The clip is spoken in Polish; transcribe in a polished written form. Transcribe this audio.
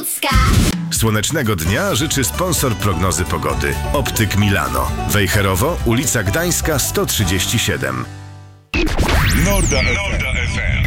Polska. Słonecznego dnia życzy sponsor prognozy pogody. Optyk Milano. Wejherowo, ulica Gdańska 137. Norda FM.